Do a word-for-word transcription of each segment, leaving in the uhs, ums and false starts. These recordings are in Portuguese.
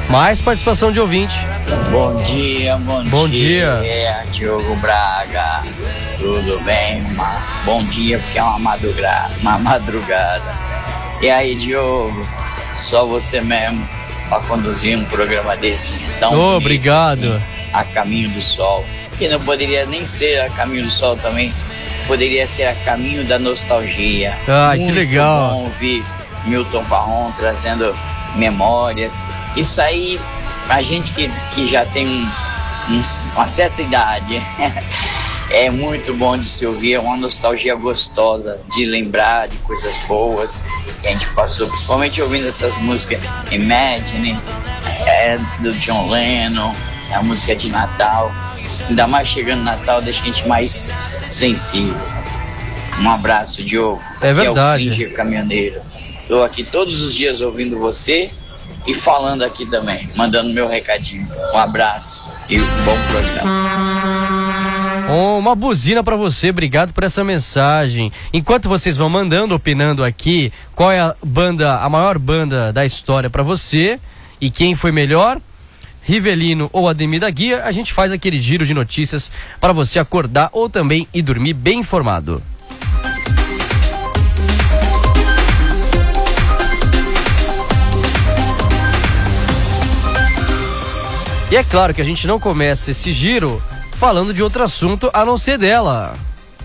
Mais participação de ouvinte. Bom dia, bom, bom dia. dia. É, Diogo Braga. Tudo bem, ma? Bom dia, porque é uma madrugada, uma madrugada. E aí, Diogo, só você mesmo para conduzir um programa desse tão oh, bonito, obrigado. Assim, a Caminho do Sol. Que não poderia nem ser a Caminho do Sol também, poderia ser a Caminho da Nostalgia. Ah, muito que legal. Bom ouvir Milton Parron trazendo memórias. Isso aí, a gente que, que já tem um, um, uma certa idade, é muito bom de se ouvir, é uma nostalgia gostosa de lembrar de coisas boas que a gente passou, principalmente ouvindo essas músicas Imagine, é, do John Lennon, é a música de Natal. Ainda mais chegando Natal, deixa a gente mais sensível. Um abraço, Diogo. É verdade. É o Cringer Caminhoneiro. Estou aqui todos os dias ouvindo você e falando aqui também, mandando meu recadinho. Um abraço e um bom programa. Uma buzina pra você, obrigado por essa mensagem. Enquanto vocês vão mandando, opinando aqui, qual é a banda, a maior banda da história pra você e quem foi melhor, Rivelino ou Ademir da Guia, a gente faz aquele giro de notícias para você acordar ou também ir dormir bem informado. E é claro que a gente não começa esse giro falando de outro assunto a não ser dela.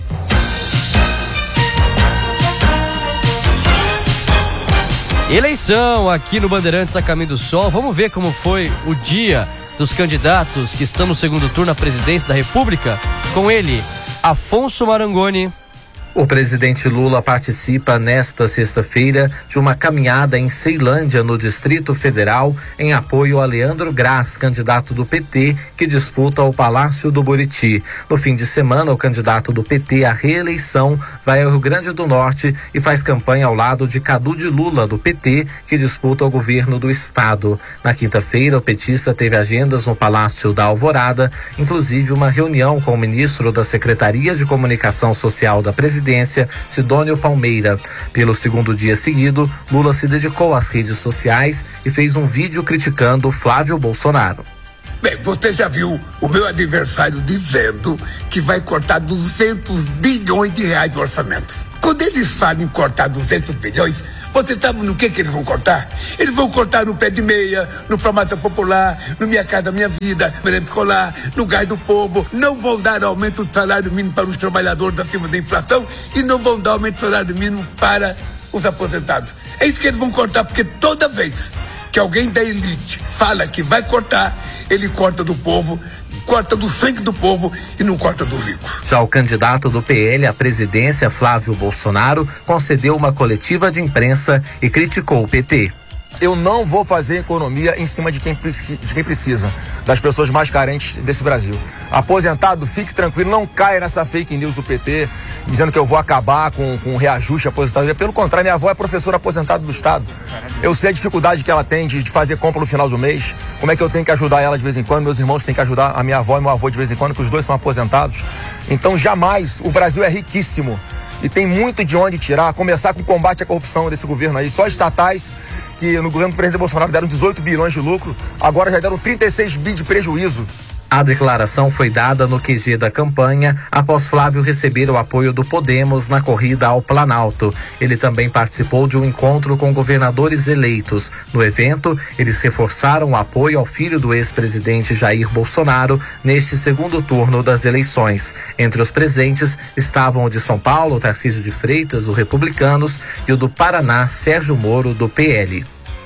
Eleição aqui no Bandeirantes a Caminho do Sol. Vamos ver como foi o dia dos candidatos que estão no segundo turno à presidência da República. Com ele, Afonso Marangoni. O presidente Lula participa nesta sexta-feira de uma caminhada em Ceilândia, no Distrito Federal, em apoio a Leandro Graz, candidato do P T, que disputa o Palácio do Buriti. No fim de semana, o candidato do P T à reeleição vai ao Rio Grande do Norte e faz campanha ao lado de Cadu de Lula, do P T, que disputa o governo do estado. Na quinta-feira, o petista teve agendas no Palácio da Alvorada, inclusive uma reunião com o ministro da Secretaria de Comunicação Social da Presidência, Sidônio Palmeira. Pelo segundo dia seguido, Lula se dedicou às redes sociais e fez um vídeo criticando Flávio Bolsonaro. Bem, você já viu o meu adversário dizendo que vai cortar duzentos bilhões de reais de orçamento. Quando eles falam em cortar duzentos bilhões, você sabe no que que eles vão cortar? Eles vão cortar no pé de meia, no farmácia popular, no Minha Casa Minha Vida, merenda escolar, no gás do povo. Não vão dar aumento do salário mínimo para os trabalhadores acima da inflação e não vão dar aumento do salário mínimo para os aposentados. É isso que eles vão cortar, porque toda vez que alguém da elite fala que vai cortar, ele corta do povo, corta do sangue do povo e não corta do rico. Já o candidato do P L à presidência, Flávio Bolsonaro, concedeu uma coletiva de imprensa e criticou o P T. Eu não vou fazer economia em cima de quem, de quem precisa, das pessoas mais carentes desse Brasil. Aposentado, fique tranquilo, não caia nessa fake news do P T, dizendo que eu vou acabar com, com o reajuste aposentadoria. Pelo contrário, minha avó é professora aposentada do Estado. Eu sei a dificuldade que ela tem de, de fazer compra no final do mês, como é que eu tenho que ajudar ela de vez em quando, meus irmãos têm que ajudar a minha avó e meu avô de vez em quando, que os dois são aposentados. Então, jamais, o Brasil é riquíssimo e tem muito de onde tirar, começar com o combate à corrupção desse governo aí. Só estatais que no governo do presidente Bolsonaro deram dezoito bilhões de lucro, agora já deram trinta e seis bi de prejuízo. A declaração foi dada no Q G da campanha após Flávio receber o apoio do Podemos na corrida ao Planalto. Ele também participou de um encontro com governadores eleitos. No evento, eles reforçaram o apoio ao filho do ex-presidente Jair Bolsonaro neste segundo turno das eleições. Entre os presentes estavam o de São Paulo, Tarcísio de Freitas, do Republicanos, e o do Paraná, Sérgio Moro, do P L.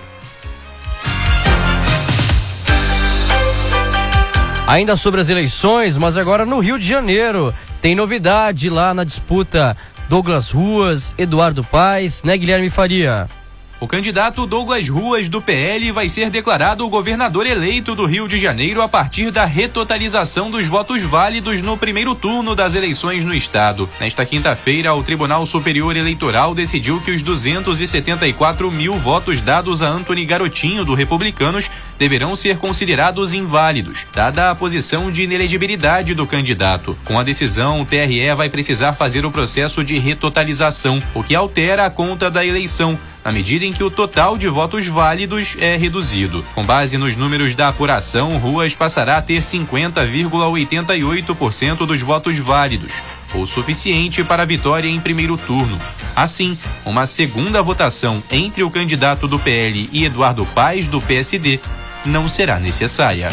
Ainda sobre as eleições, mas agora no Rio de Janeiro, tem novidade lá na disputa Douglas Ruas, Eduardo Paes, né, Guilherme Faria? O candidato Douglas Ruas, do P L, vai ser declarado o governador eleito do Rio de Janeiro a partir da retotalização dos votos válidos no primeiro turno das eleições no estado. Nesta quinta-feira, o Tribunal Superior Eleitoral decidiu que os duzentos e setenta e quatro mil votos dados a Antony Garotinho, do Republicanos, deverão ser considerados inválidos, dada a posição de inelegibilidade do candidato. Com a decisão, o T R E vai precisar fazer o processo de retotalização, o que altera a conta da eleição, na medida em que o total de votos válidos é reduzido. Com base nos números da apuração, Ruas passará a ter cinquenta vírgula oitenta e oito por cento dos votos válidos, o suficiente para a vitória em primeiro turno. Assim, uma segunda votação entre o candidato do P L e Eduardo Paes, do P S D, não será necessária.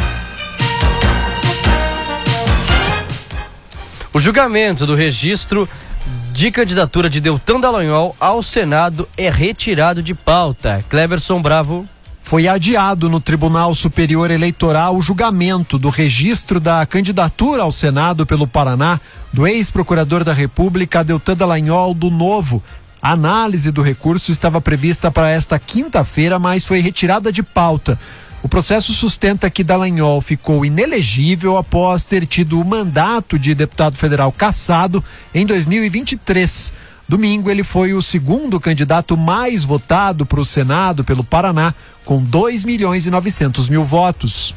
O julgamento do registro de candidatura de Deltan Dallagnol ao Senado é retirado de pauta. Cleverson Bravo. Foi adiado no Tribunal Superior Eleitoral o julgamento do registro da candidatura ao Senado pelo Paraná do ex-procurador da República, Deltan Dallagnol, do Novo. A análise do recurso estava prevista para esta quinta-feira, mas foi retirada de pauta. O processo sustenta que Dallagnol ficou inelegível após ter tido o mandato de deputado federal cassado em dois mil e vinte e três. Domingo, ele foi o segundo candidato mais votado para o Senado pelo Paraná, com dois milhões e novecentos mil votos.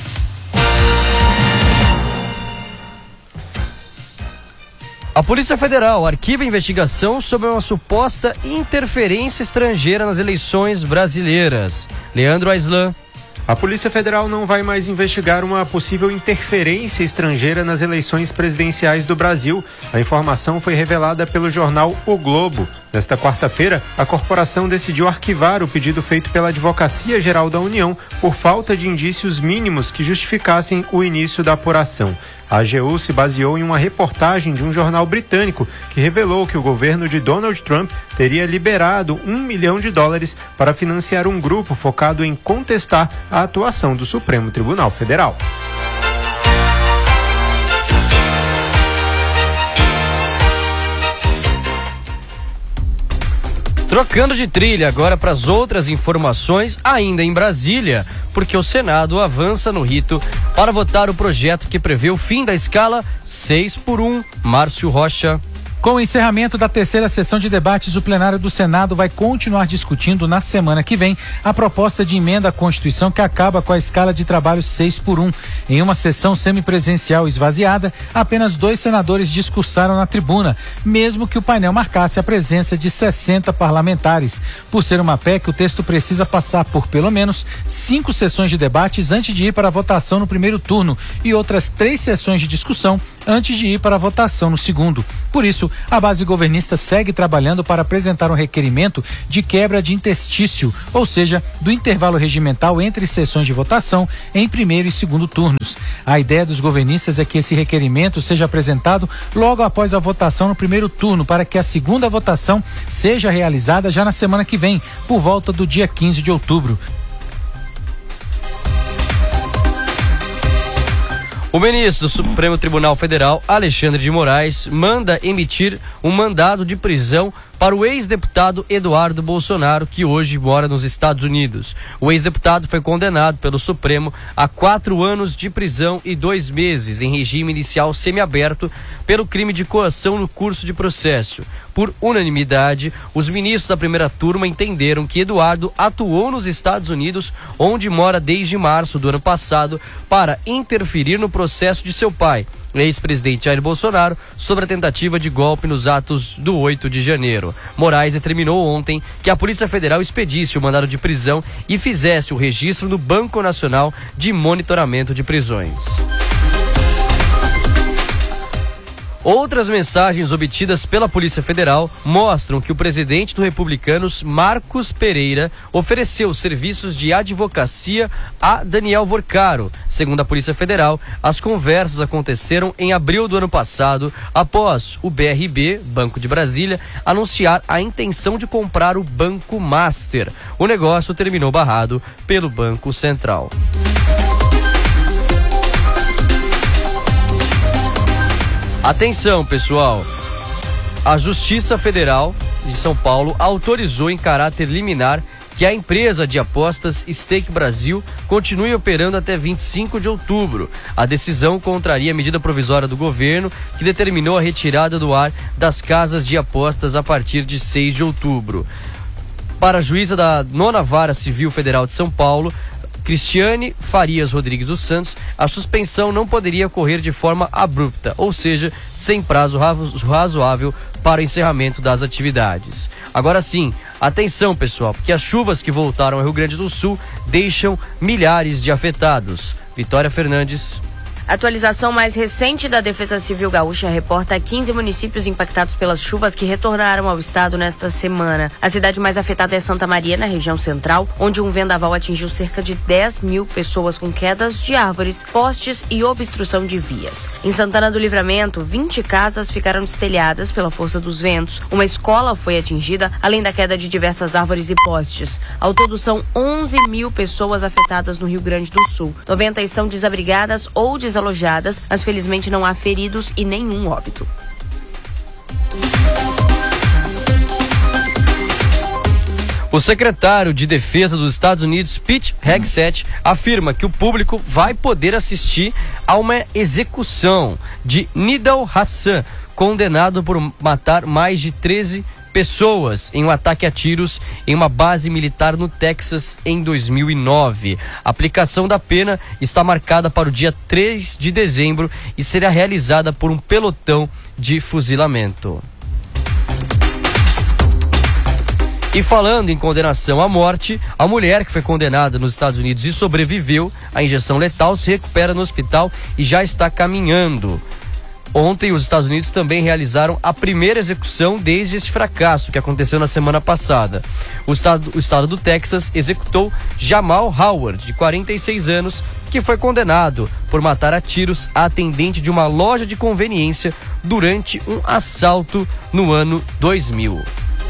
A Polícia Federal arquiva a investigação sobre uma suposta interferência estrangeira nas eleições brasileiras. Leandro Aislan. A Polícia Federal não vai mais investigar uma possível interferência estrangeira nas eleições presidenciais do Brasil. A informação foi revelada pelo jornal O Globo. Nesta quarta-feira, a corporação decidiu arquivar o pedido feito pela Advocacia Geral da União por falta de indícios mínimos que justificassem o início da apuração. A A G U se baseou em uma reportagem de um jornal britânico que revelou que o governo de Donald Trump teria liberado um milhão de dólares para financiar um grupo focado em contestar a atuação do Supremo Tribunal Federal. Trocando de trilha agora para as outras informações, ainda em Brasília, porque o Senado avança no rito para votar o projeto que prevê o fim da escala seis por um. Márcio Rocha. Com o encerramento da terceira sessão de debates, o plenário do Senado vai continuar discutindo na semana que vem a proposta de emenda à Constituição que acaba com a escala de trabalho seis por um. Em uma sessão semipresencial esvaziada, apenas dois senadores discursaram na tribuna, mesmo que o painel marcasse a presença de sessenta parlamentares. Por ser uma P E C, o texto precisa passar por pelo menos cinco sessões de debates antes de ir para a votação no primeiro turno e outras três sessões de discussão antes de ir para a votação no segundo. Por isso, a base governista segue trabalhando para apresentar um requerimento de quebra de interstício, ou seja, do intervalo regimental entre sessões de votação em primeiro e segundo turnos. A ideia dos governistas é que esse requerimento seja apresentado logo após a votação no primeiro turno, para que a segunda votação seja realizada já na semana que vem, por volta do dia quinze de outubro. O ministro do Supremo Tribunal Federal, Alexandre de Moraes, manda emitir um mandado de prisão para o ex-deputado Eduardo Bolsonaro, que hoje mora nos Estados Unidos. O ex-deputado foi condenado pelo Supremo a quatro anos de prisão e dois meses em regime inicial semiaberto pelo crime de coação no curso de processo. Por unanimidade, os ministros da primeira turma entenderam que Eduardo atuou nos Estados Unidos, onde mora desde março do ano passado, para interferir no processo de seu pai, ex-presidente Jair Bolsonaro, sobre a tentativa de golpe nos atos do oito de janeiro. Moraes determinou ontem que a Polícia Federal expedisse o mandado de prisão e fizesse o registro no Banco Nacional de Monitoramento de Prisões. Outras mensagens obtidas pela Polícia Federal mostram que o presidente do Republicanos, Marcos Pereira, ofereceu serviços de advocacia a Daniel Vorcaro. Segundo a Polícia Federal, as conversas aconteceram em abril do ano passado, após o B R B, Banco de Brasília, anunciar a intenção de comprar o Banco Master. O negócio terminou barrado pelo Banco Central. Atenção, pessoal, a Justiça Federal de São Paulo autorizou em caráter liminar que a empresa de apostas Stake Brasil continue operando até vinte e cinco de outubro. A decisão contraria a medida provisória do governo que determinou a retirada do ar das casas de apostas a partir de seis de outubro. Para a juíza da nona Vara Civil Federal de São Paulo, Cristiane Farias Rodrigues dos Santos, a suspensão não poderia ocorrer de forma abrupta, ou seja, sem prazo razoável para o encerramento das atividades. Agora sim, Atenção, pessoal, porque as chuvas que voltaram ao Rio Grande do Sul deixam milhares de afetados. Vitória Fernandes. Atualização mais recente da Defesa Civil Gaúcha reporta quinze municípios impactados pelas chuvas que retornaram ao estado nesta semana. A cidade mais afetada é Santa Maria, na região central, onde um vendaval atingiu cerca de dez mil pessoas com quedas de árvores, postes e obstrução de vias. Em Santana do Livramento, vinte casas ficaram destelhadas pela força dos ventos. Uma escola foi atingida, além da queda de diversas árvores e postes. Ao todo, são onze mil pessoas afetadas no Rio Grande do Sul. noventa estão desabrigadas ou desalojadas. alojadas, mas felizmente não há feridos e nenhum óbito. O secretário de Defesa dos Estados Unidos, Pete Hegseth, afirma que o público vai poder assistir a uma execução de Nidal Hassan, condenado por matar mais de treze pessoas em um ataque a tiros em uma base militar no Texas em dois mil e nove. A aplicação da pena está marcada para o dia três de dezembro e será realizada por um pelotão de fuzilamento. E falando em condenação à morte, a mulher que foi condenada nos Estados Unidos e sobreviveu à injeção letal se recupera no hospital e já está caminhando. Ontem, os Estados Unidos também realizaram a primeira execução desde esse fracasso que aconteceu na semana passada. O estado, o estado do Texas executou Jamal Howard, de quarenta e seis anos, que foi condenado por matar a tiros a atendente de uma loja de conveniência durante um assalto no ano dois mil.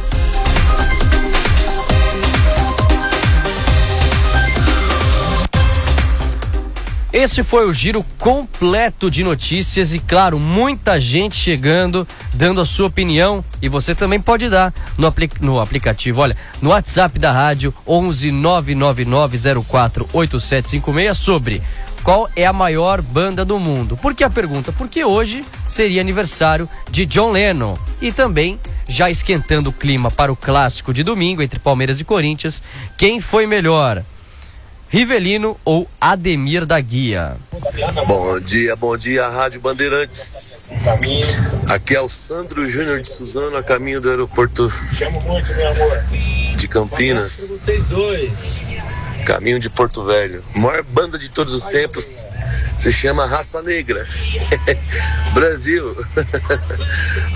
Esse foi o giro completo de notícias e, claro, muita gente chegando, dando a sua opinião, e você também pode dar no, apli- no aplicativo, olha, no WhatsApp da rádio onze nove nove nove zero quatro oito sete cinco seis sobre qual é a maior banda do mundo. Por que a pergunta? Porque hoje seria aniversário de John Lennon e também, já esquentando o clima para o clássico de domingo entre Palmeiras e Corinthians, quem foi melhor? Rivelino ou Ademir da Guia? Bom dia, bom dia, Rádio Bandeirantes. Aqui é o Sandro Júnior de Suzano, a caminho do aeroporto de Campinas, caminho de Porto Velho. A maior banda de todos os tempos se chama Raça Negra. Brasil.